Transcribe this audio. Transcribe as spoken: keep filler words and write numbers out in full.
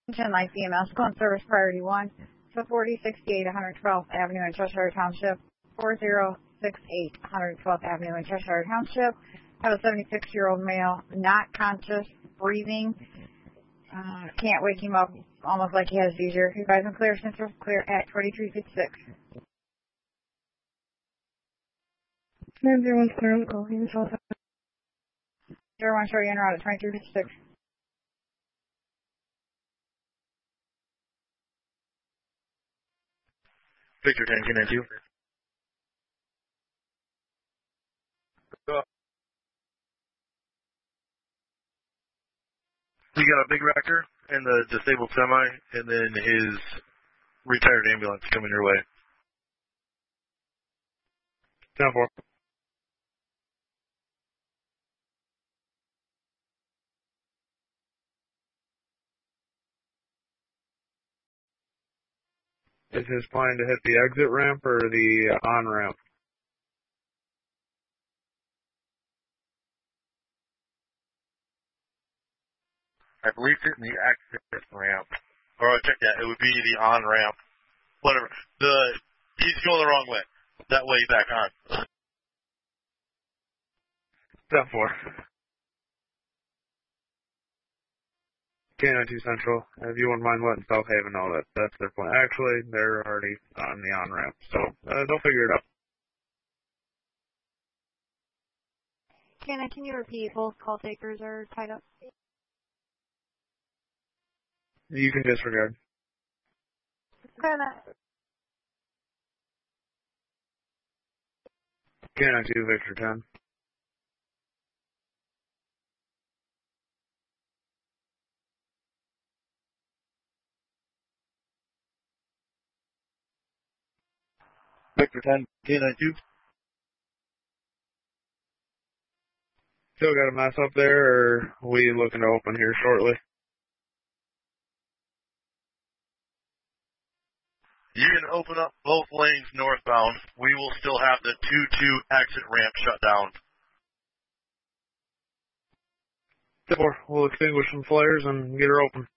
Attention Life E M S, calling service priority one to forty sixty-eight one hundred twelfth Avenue in Cheshire Township, four zero six eight one hundred twelfth Avenue in Cheshire Township. Have a seventy-six-year-old male, not conscious, breathing. Uh, can't wake him up, almost like he has a seizure. You guys in clear, Central, clear at twenty-three fifty-six. Everyone's clear on the call. Everyone show you in route at twenty-three fifty-six. Victor ten, can I do? We got a big wrecker and the disabled semi, and then his retired ambulance coming your way. ten four. Is his plan to hit the exit ramp or the uh, on-ramp? I believe it's in the exit ramp. Or I'll check that. It would be the on-ramp. Whatever. The He's going the wrong way. That way back on. ten four. K nine two Central, if you wouldn't mind letting South Haven know that that's their plan. Actually, they're already on the on-ramp, so uh, they'll figure it out. Kenna, can you repeat? Both call takers are tied up. You can disregard. Kenna. K nine two Victor ten. Victor ten, K nine two. Still got a mess up there, or are we looking to open here shortly? You can open up both lanes northbound. We will still have the two two exit ramp shut down. ten four, we'll extinguish some flares and get her open.